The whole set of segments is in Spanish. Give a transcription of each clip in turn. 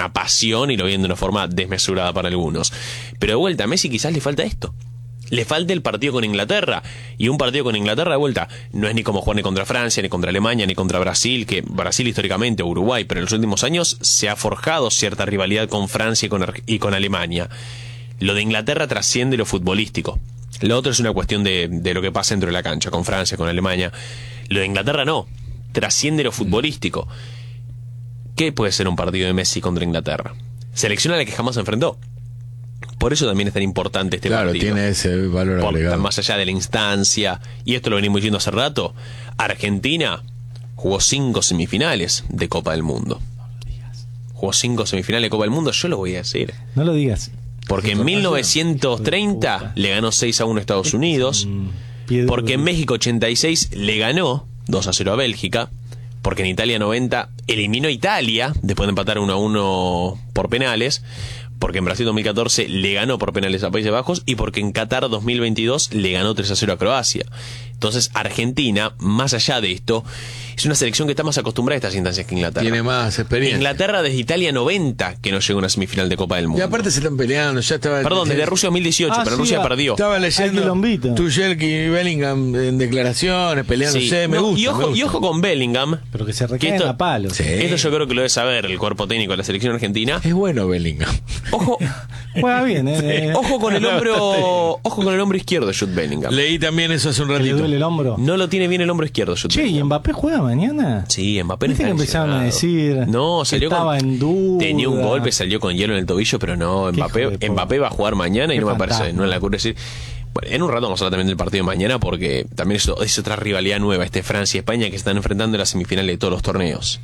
una pasión y lo ven de una forma desmesurada para algunos. Pero de vuelta, a Messi quizás le falta esto. Le falta el partido con Inglaterra. Y un partido con Inglaterra, de vuelta, no es ni como jugar ni contra Francia, ni contra Alemania, ni contra Brasil, que Brasil históricamente, o Uruguay, pero en los últimos años se ha forjado cierta rivalidad con Francia y con Alemania. Lo de Inglaterra trasciende lo futbolístico. Lo otro es una cuestión de lo que pasa dentro de la cancha, con Francia, con Alemania. Lo de Inglaterra no, trasciende lo futbolístico. ¿Qué puede ser un partido de Messi contra Inglaterra? Selección a la que jamás se enfrentó. Por eso también es tan importante este partido. Claro, tiene ese valor agregado. Más allá de la instancia, y esto lo venimos diciendo hace rato, Argentina jugó 5 semifinales de Copa del Mundo. Jugó 5 semifinales de Copa del Mundo, yo lo voy a decir. No lo digas. Porque en 1930 le ganó 6-1 a Estados Unidos, porque en México 86 le ganó 2-0 a Bélgica, porque en Italia 90 eliminó a Italia, después de empatar 1-1 por penales, porque en Brasil 2014 le ganó por penales a Países Bajos y porque en Qatar 2022 le ganó 3-0 a Croacia. Entonces Argentina, más allá de esto, es una selección que está más acostumbrada a estas instancias que Inglaterra. Tiene más experiencia. Inglaterra desde Italia 90 que no llegó a una semifinal de Copa del Mundo. Y aparte se están peleando, ya estaba... Perdón, desde Rusia 2018, pero sí, Rusia perdió. Estaba leyendo Tuchel y Bellingham en declaraciones, peleándose, Sí. me gusta. Y ojo con Bellingham. Pero que se recaen a palos. Sí. Esto yo creo que lo debe saber el cuerpo técnico de la selección argentina. Es bueno Bellingham. Ojo, Juega bien, ojo con el hombro izquierdo de Jude Bellingham. Leí también eso hace un ¿Le ratito. duele el hombro? No lo tiene bien el hombro izquierdo Jude Che, ¿y Bellingham. Mbappé juega mañana? Sí, Mbappé no ¿Viste está que empezaron a lesionado. decir No, que salió estaba en duda? Tenía un golpe, salió con hielo en el tobillo, pero no, Qué hijo de Mbappé va a jugar mañana y Qué no me parece, fantasma. no la ocurre decir. Bueno, en un rato vamos a hablar también del partido de mañana porque también es otra rivalidad nueva, Francia y España que se están enfrentando en la semifinal de todos los torneos.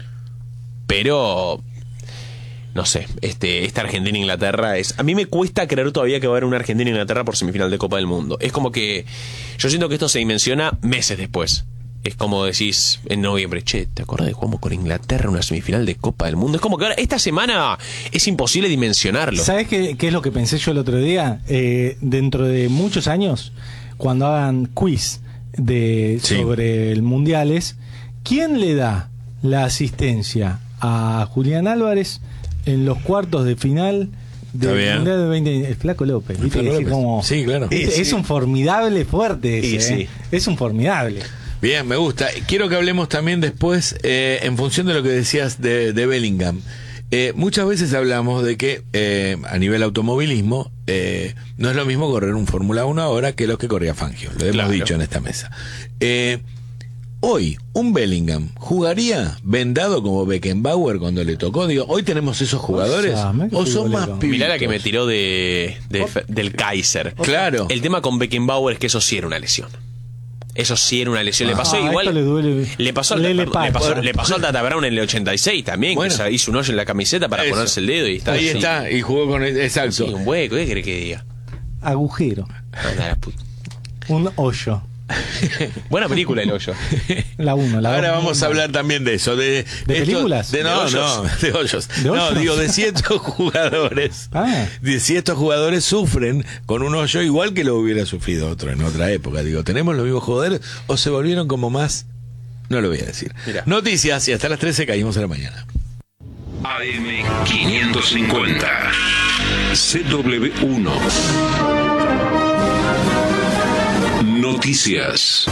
Pero no sé, esta Argentina-Inglaterra es... A mí me cuesta creer todavía que va a haber una Argentina-Inglaterra por semifinal de Copa del Mundo. Es como que... Yo siento que esto se dimensiona meses después. Es como decís en noviembre, che, ¿te acordás de jugamos con Inglaterra una semifinal de Copa del Mundo? Es como que ahora, esta semana es imposible dimensionarlo. ¿Sabés qué es lo que pensé yo el otro día? Dentro de muchos años, cuando hagan quiz sobre el Mundiales, ¿quién le da la asistencia a Julián Álvarez en los cuartos de final del Mundial de 20? El Flaco López, ¿viste? Flaco López. Como, Sí, claro. Es un formidable fuerte ese, Sí. Es un formidable. Bien, me gusta. Quiero que hablemos también después, en función de lo que decías de Bellingham. Muchas veces hablamos de que a nivel automovilismo no es lo mismo correr un Fórmula 1 ahora que lo que corría Fangio. Lo hemos dicho en esta mesa. Hoy, un Bellingham ¿jugaría vendado como Beckenbauer cuando le tocó? Digo, ¿hoy tenemos esos jugadores? ¿O son más pibitos? Mirá la que me tiró del Kaiser. Claro. El tema con Beckenbauer es que eso sí era una lesión. Eso sí era una lesión. Le pasó igual. Esto le duele. Le pasó al Tata Brown en el 86 también, Bueno. que hizo un hoyo en la camiseta para Eso. ponerse el dedo y está Ahí así. está, y jugó con el... Exacto. Sí, un hueco, ¿qué querés que diga? Agujero. Anda la puta. Un hoyo. Buena película El Hoyo. La 1, la 2. Ahora vamos a hablar también de eso. ¿De películas? De hoyos. ¿De No, hoyos? digo, de si estos jugadores. De si estos jugadores sufren con un hoyo igual que lo hubiera sufrido otro en otra época. Digo, ¿tenemos los mismos jugadores o se volvieron como más? No lo voy a decir. Mirá. Noticias y hasta las 13 caímos en la mañana. AM 550 CW1 Noticias.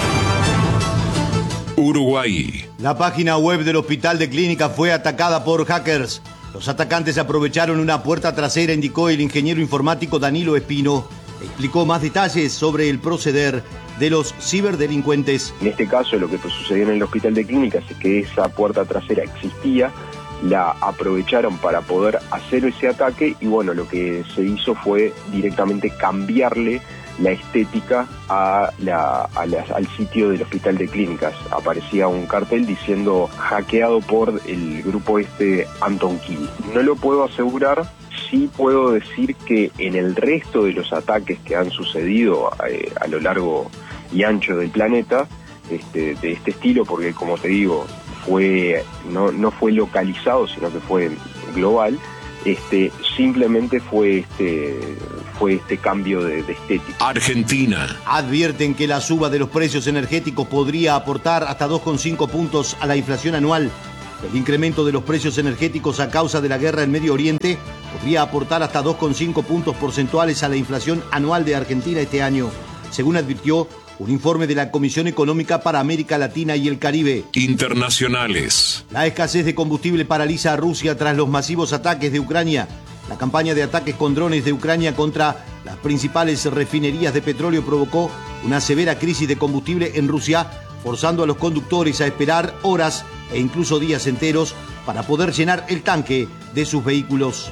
Uruguay. La página web del Hospital de Clínicas fue atacada por hackers. Los atacantes aprovecharon una puerta trasera, indicó el ingeniero informático Danilo Espino. Explicó más detalles sobre el proceder de los ciberdelincuentes. En este caso, lo que sucedió en el Hospital de Clínicas es que esa puerta trasera existía, la aprovecharon para poder hacer ese ataque y bueno, lo que se hizo fue directamente cambiarle la estética al sitio del Hospital de Clínicas. Aparecía un cartel diciendo hackeado por el grupo Anton Kill. No lo puedo asegurar, sí puedo decir que en el resto de los ataques que han sucedido a lo largo y ancho del planeta, de este estilo, porque como te digo, no fue localizado, sino que fue global, simplemente fue este cambio de estética. Argentina. Advierten que la suba de los precios energéticos podría aportar hasta 2,5 puntos a la inflación anual. El incremento de los precios energéticos a causa de la guerra en Medio Oriente podría aportar hasta 2,5 puntos porcentuales a la inflación anual de Argentina este año, según advirtió un informe de la Comisión Económica para América Latina y el Caribe. Internacionales. La escasez de combustible paraliza a Rusia tras los masivos ataques de Ucrania. La campaña de ataques con drones de Ucrania contra las principales refinerías de petróleo provocó una severa crisis de combustible en Rusia, forzando a los conductores a esperar horas e incluso días enteros para poder llenar el tanque de sus vehículos.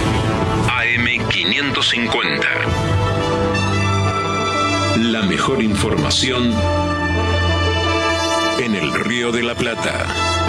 AM550. La mejor información en el Río de la Plata.